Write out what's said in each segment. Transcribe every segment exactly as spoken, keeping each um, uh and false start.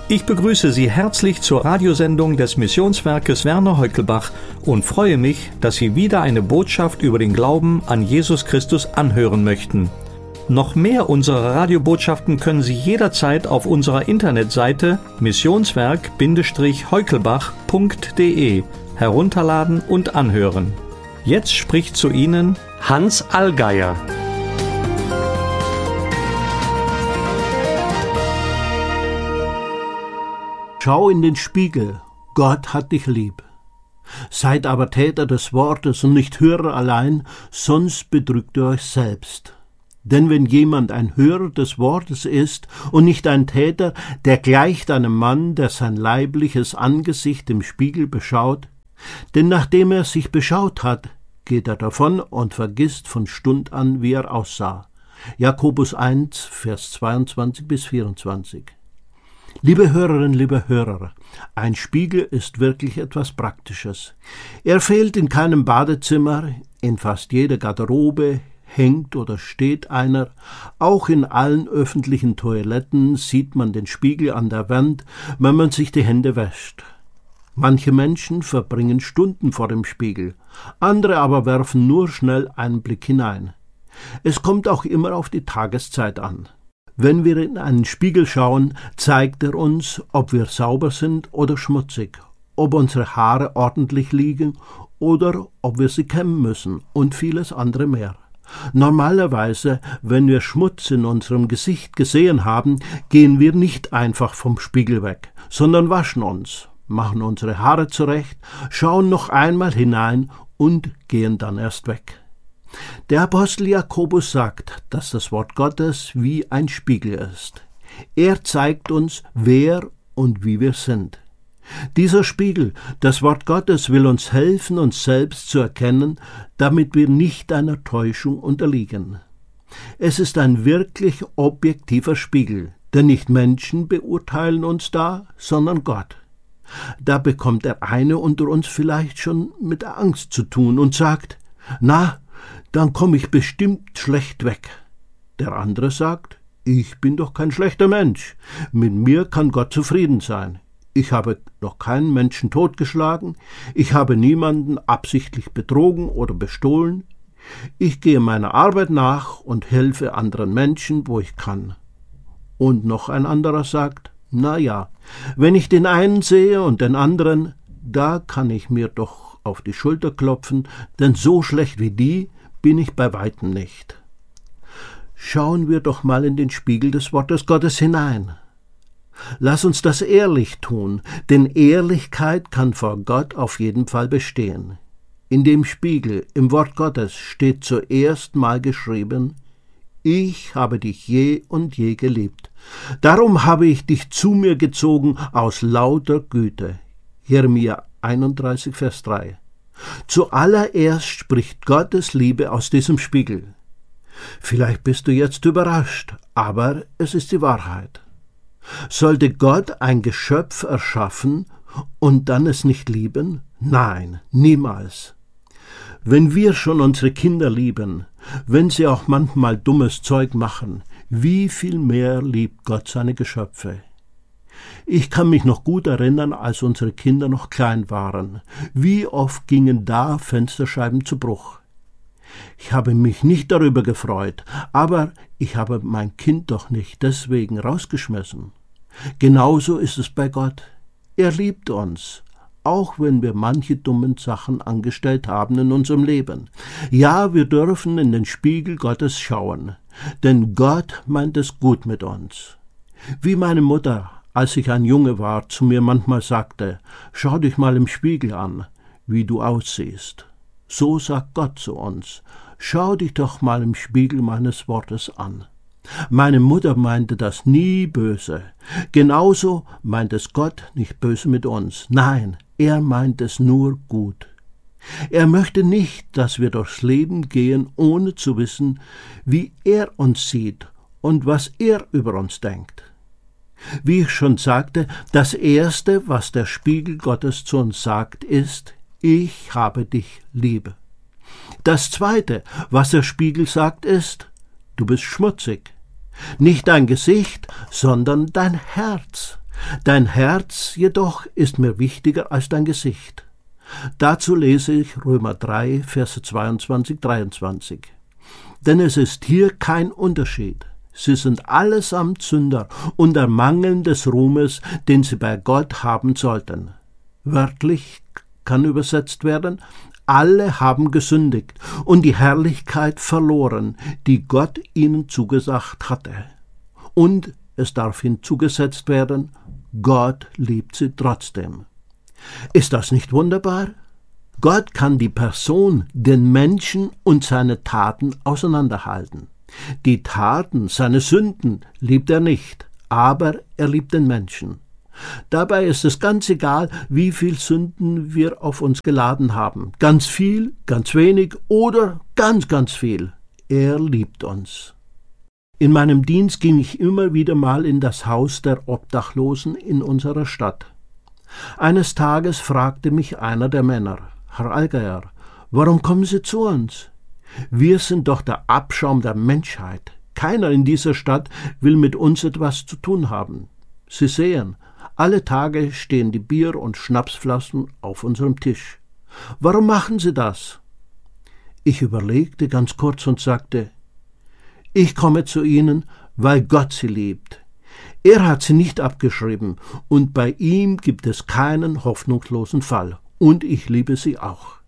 Ich begrüße Sie herzlich zur Radiosendung des Missionswerkes Werner Heukelbach und freue mich, dass Sie wieder eine Botschaft über den Glauben an Jesus Christus anhören möchten. Noch mehr unserer Radiobotschaften können Sie jederzeit auf unserer Internetseite missionswerk Heukelbach punkt de herunterladen und anhören. Jetzt spricht zu Ihnen Hans Allgeier. Schau in den Spiegel, Gott hat dich lieb. Seid aber Täter des Wortes und nicht Hörer allein, sonst betrügt ihr euch selbst. Denn wenn jemand ein Hörer des Wortes ist und nicht ein Täter, der gleicht einem Mann, der sein leibliches Angesicht im Spiegel beschaut. Denn nachdem er sich beschaut hat, geht er davon und vergisst von Stund an, wie er aussah. Jakobus eins, Vers zweiundzwanzig bis vierundzwanzig. Liebe Hörerinnen, liebe Hörer, ein Spiegel ist wirklich etwas Praktisches. Er fehlt in keinem Badezimmer, in fast jeder Garderobe hängt oder steht einer. Auch in allen öffentlichen Toiletten sieht man den Spiegel an der Wand, wenn man sich die Hände wäscht. Manche Menschen verbringen Stunden vor dem Spiegel, andere aber werfen nur schnell einen Blick hinein. Es kommt auch immer auf die Tageszeit an. Wenn wir in einen Spiegel schauen, zeigt er uns, ob wir sauber sind oder schmutzig, ob unsere Haare ordentlich liegen oder ob wir sie kämmen müssen und vieles andere mehr. Normalerweise, wenn wir Schmutz in unserem Gesicht gesehen haben, gehen wir nicht einfach vom Spiegel weg, sondern waschen uns, machen unsere Haare zurecht, schauen noch einmal hinein und gehen dann erst weg. Der Apostel Jakobus sagt, dass das Wort Gottes wie ein Spiegel ist. Er zeigt uns, wer und wie wir sind. Dieser Spiegel, das Wort Gottes, will uns helfen, uns selbst zu erkennen, damit wir nicht einer Täuschung unterliegen. Es ist ein wirklich objektiver Spiegel, denn nicht Menschen beurteilen uns da, sondern Gott. Da bekommt der eine unter uns vielleicht schon mit Angst zu tun und sagt, na, dann komme ich bestimmt schlecht weg. Der andere sagt, ich bin doch kein schlechter Mensch, mit mir kann Gott zufrieden sein. Ich habe noch keinen Menschen totgeschlagen, ich habe niemanden absichtlich betrogen oder bestohlen. Ich gehe meiner Arbeit nach und helfe anderen Menschen, wo ich kann. Und noch ein anderer sagt, na ja, wenn ich den einen sehe und den anderen, da kann ich mir doch auf die Schulter klopfen, denn so schlecht wie die bin ich bei weitem nicht. Schauen wir doch mal in den Spiegel des Wortes Gottes hinein. Lass uns das ehrlich tun, denn Ehrlichkeit kann vor Gott auf jeden Fall bestehen. In dem Spiegel, im Wort Gottes, steht zuerst mal geschrieben, ich habe dich je und je geliebt. Darum habe ich dich zu mir gezogen aus lauter Güte. Jeremia einunddreißig, Vers drei. Zuallererst spricht Gottes Liebe aus diesem Spiegel. Vielleicht bist du jetzt überrascht, aber es ist die Wahrheit. Sollte Gott ein Geschöpf erschaffen und dann es nicht lieben? Nein, niemals. Wenn wir schon unsere Kinder lieben, wenn sie auch manchmal dummes Zeug machen, wie viel mehr liebt Gott seine Geschöpfe? Ich kann mich noch gut erinnern, als unsere Kinder noch klein waren. Wie oft gingen da Fensterscheiben zu Bruch? Ich habe mich nicht darüber gefreut, aber ich habe mein Kind doch nicht deswegen rausgeschmissen. Genauso ist es bei Gott. Er liebt uns, auch wenn wir manche dummen Sachen angestellt haben in unserem Leben. Ja, wir dürfen in den Spiegel Gottes schauen, denn Gott meint es gut mit uns. Wie meine Mutter, als ich ein Junge war, zu mir manchmal sagte, schau dich mal im Spiegel an, wie du aussiehst. So sagt Gott zu uns, schau dich doch mal im Spiegel meines Wortes an. Meine Mutter meinte das nie böse. Genauso meint es Gott nicht böse mit uns. Nein, er meint es nur gut. Er möchte nicht, dass wir durchs Leben gehen, ohne zu wissen, wie er uns sieht und was er über uns denkt. Wie ich schon sagte, das Erste, was der Spiegel Gottes zu uns sagt, ist, ich habe dich lieb. Das Zweite, was der Spiegel sagt, ist, du bist schmutzig. Nicht dein Gesicht, sondern dein Herz. Dein Herz jedoch ist mir wichtiger als dein Gesicht. Dazu lese ich Römer drei, Verse zweiundzwanzig, dreiundzwanzig. Denn es ist hier kein Unterschied. Sie sind allesamt Sünder und ermangeln des Ruhmes, den sie bei Gott haben sollten. Wörtlich kann übersetzt werden, alle haben gesündigt und die Herrlichkeit verloren, die Gott ihnen zugesagt hatte. Und es darf hinzugesetzt werden, Gott liebt sie trotzdem. Ist das nicht wunderbar? Gott kann die Person, den Menschen und seine Taten auseinanderhalten. Die Taten, seine Sünden liebt er nicht, aber er liebt den Menschen. Dabei ist es ganz egal, wie viel Sünden wir auf uns geladen haben. Ganz viel, ganz wenig oder ganz, ganz viel. Er liebt uns. In meinem Dienst ging ich immer wieder mal in das Haus der Obdachlosen in unserer Stadt. Eines Tages fragte mich einer der Männer, Herr Allgeier, warum kommen Sie zu uns? Wir sind doch der Abschaum der Menschheit. Keiner in dieser Stadt will mit uns etwas zu tun haben. Sie sehen, alle Tage stehen die Bier- und Schnapsflaschen auf unserem Tisch. Warum machen Sie das? Ich überlegte ganz kurz und sagte, ich komme zu Ihnen, weil Gott Sie liebt. Er hat Sie nicht abgeschrieben und bei ihm gibt es keinen hoffnungslosen Fall. Und ich liebe Sie auch.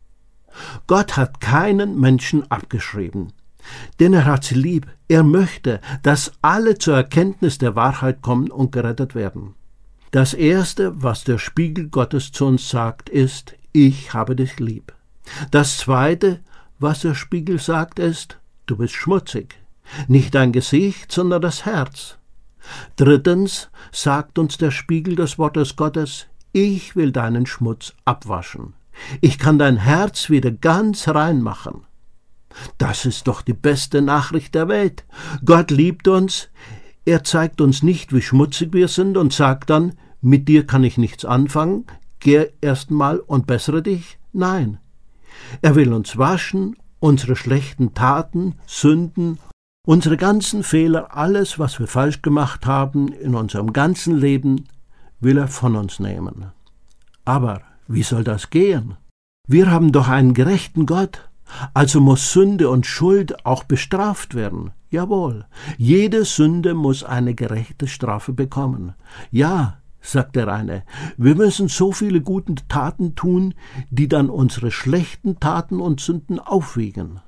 Gott hat keinen Menschen abgeschrieben, denn er hat sie lieb. Er möchte, dass alle zur Erkenntnis der Wahrheit kommen und gerettet werden. Das Erste, was der Spiegel Gottes zu uns sagt, ist, ich habe dich lieb. Das Zweite, was der Spiegel sagt, ist, du bist schmutzig. Nicht dein Gesicht, sondern das Herz. Drittens sagt uns der Spiegel des Wortes Gottes, ich will deinen Schmutz abwaschen. Ich kann dein Herz wieder ganz rein machen. Das ist doch die beste Nachricht der Welt. Gott liebt uns. Er zeigt uns nicht, wie schmutzig wir sind und sagt dann, mit dir kann ich nichts anfangen, geh erst mal und bessere dich. Nein. Er will uns waschen, unsere schlechten Taten, Sünden, unsere ganzen Fehler, alles, was wir falsch gemacht haben in unserem ganzen Leben, will er von uns nehmen. Aber wie soll das gehen? Wir haben doch einen gerechten Gott, also muss Sünde und Schuld auch bestraft werden. Jawohl, jede Sünde muss eine gerechte Strafe bekommen. Ja, sagt der eine, wir müssen so viele gute Taten tun, die dann unsere schlechten Taten und Sünden aufwiegen.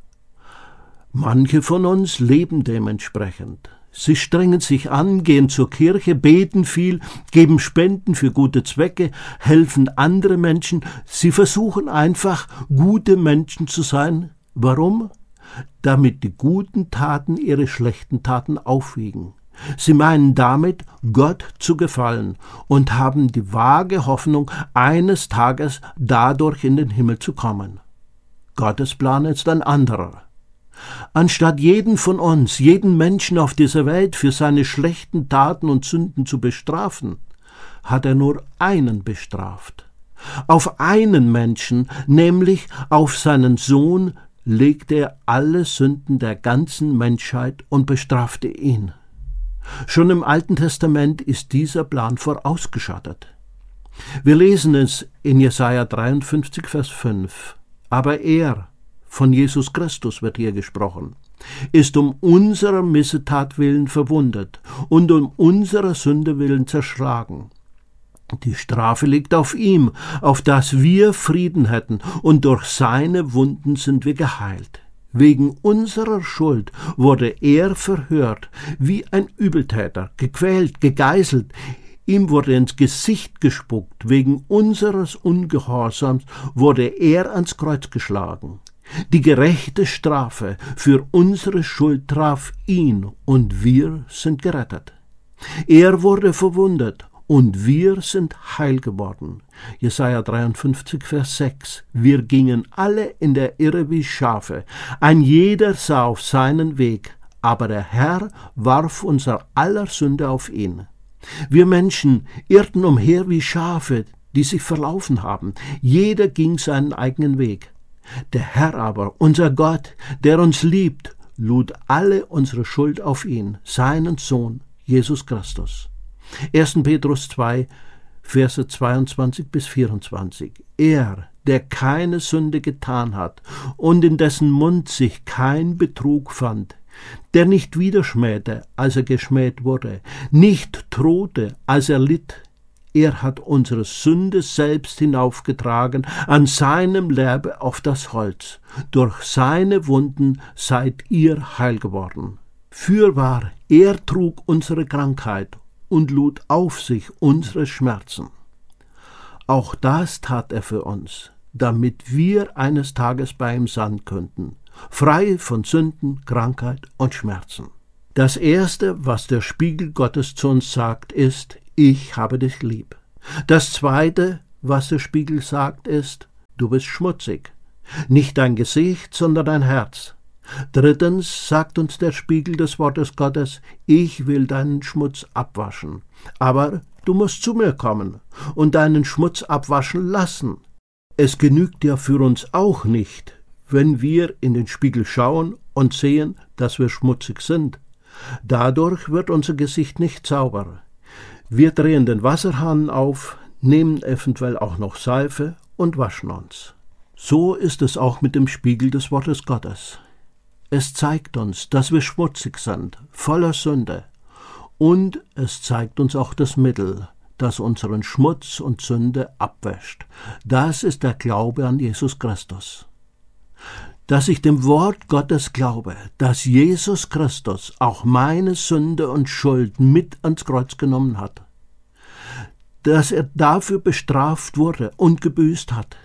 Manche von uns leben dementsprechend. Sie strengen sich an, gehen zur Kirche, beten viel, geben Spenden für gute Zwecke, helfen andere Menschen. Sie versuchen einfach, gute Menschen zu sein. Warum? Damit die guten Taten ihre schlechten Taten aufwiegen. Sie meinen damit, Gott zu gefallen und haben die vage Hoffnung, eines Tages dadurch in den Himmel zu kommen. Gottes Plan ist ein anderer. Anstatt jeden von uns, jeden Menschen auf dieser Welt für seine schlechten Taten und Sünden zu bestrafen, hat er nur einen bestraft. Auf einen Menschen, nämlich auf seinen Sohn, legte er alle Sünden der ganzen Menschheit und bestrafte ihn. Schon im Alten Testament ist dieser Plan vorausgeschattet. Wir lesen es in Jesaja dreiundfünfzig, Vers fünf. Aber er, von Jesus Christus wird hier gesprochen, ist um unserer Missetat willen verwundet und um unserer Sünde willen zerschlagen. Die Strafe liegt auf ihm, auf dass wir Frieden hätten, und durch seine Wunden sind wir geheilt. Wegen unserer Schuld wurde er verhört, wie ein Übeltäter, gequält, gegeißelt. Ihm wurde ins Gesicht gespuckt, wegen unseres Ungehorsams wurde er ans Kreuz geschlagen. Die gerechte Strafe für unsere Schuld traf ihn, und wir sind gerettet. Er wurde verwundet, und wir sind heil geworden. Jesaja dreiundfünfzig, Vers sechs. Wir gingen alle in der Irre wie Schafe. Ein jeder sah auf seinen Weg, aber der Herr warf unser aller Sünde auf ihn. Wir Menschen irrten umher wie Schafe, die sich verlaufen haben. Jeder ging seinen eigenen Weg. Der Herr aber, unser Gott, der uns liebt, lud alle unsere Schuld auf ihn, seinen Sohn, Jesus Christus. erster Petrus zwei, Verse zweiundzwanzig bis vierundzwanzig. Er, der keine Sünde getan hat und in dessen Mund sich kein Betrug fand, der nicht widerschmähte, als er geschmäht wurde, nicht drohte, als er litt, er hat unsere Sünde selbst hinaufgetragen an seinem Leibe auf das Holz. Durch seine Wunden seid ihr heil geworden. Fürwahr, er trug unsere Krankheit und lud auf sich unsere Schmerzen. Auch das tat er für uns, damit wir eines Tages bei ihm sein könnten, frei von Sünden, Krankheit und Schmerzen. Das Erste, was der Spiegel Gottes zu uns sagt, ist: Ich habe dich lieb. Das Zweite, was der Spiegel sagt, ist: Du bist schmutzig. Nicht dein Gesicht, sondern dein Herz. Drittens sagt uns der Spiegel des Wortes Gottes: Ich will deinen Schmutz abwaschen. Aber du musst zu mir kommen und deinen Schmutz abwaschen lassen. Es genügt ja für uns auch nicht, wenn wir in den Spiegel schauen und sehen, dass wir schmutzig sind. Dadurch wird unser Gesicht nicht sauber. Wir drehen den Wasserhahn auf, nehmen eventuell auch noch Seife und waschen uns. So ist es auch mit dem Spiegel des Wortes Gottes. Es zeigt uns, dass wir schmutzig sind, voller Sünde. Und es zeigt uns auch das Mittel, das unseren Schmutz und Sünde abwäscht. Das ist der Glaube an Jesus Christus. Dass ich dem Wort Gottes glaube, dass Jesus Christus auch meine Sünde und Schuld mit ans Kreuz genommen hat. Dass er dafür bestraft wurde und gebüßt hat.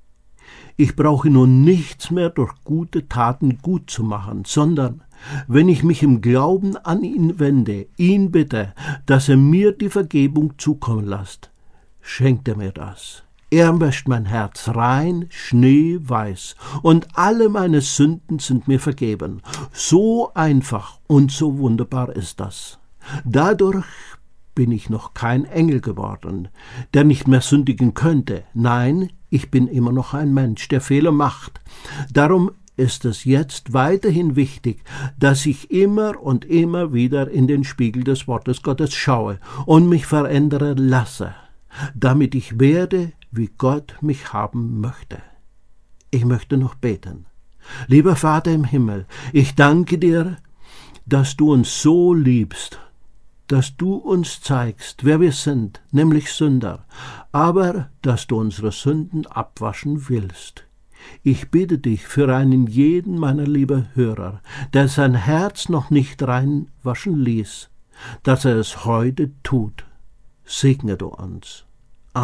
Ich brauche nun nichts mehr durch gute Taten gut zu machen, sondern wenn ich mich im Glauben an ihn wende, ihn bitte, dass er mir die Vergebung zukommen lässt, schenkt er mir das. Er wäscht mein Herz rein, schneeweiß, und alle meine Sünden sind mir vergeben. So einfach und so wunderbar ist das. Dadurch bin ich noch kein Engel geworden, der nicht mehr sündigen könnte. Nein, ich bin immer noch ein Mensch, der Fehler macht. Darum ist es jetzt weiterhin wichtig, dass ich immer und immer wieder in den Spiegel des Wortes Gottes schaue und mich verändere lasse, damit ich werde, wie Gott mich haben möchte. Ich möchte noch beten. Lieber Vater im Himmel, ich danke dir, dass du uns so liebst, dass du uns zeigst, wer wir sind, nämlich Sünder, aber dass du unsere Sünden abwaschen willst. Ich bitte dich für einen jeden meiner lieben Hörer, der sein Herz noch nicht reinwaschen ließ, dass er es heute tut. Segne du uns.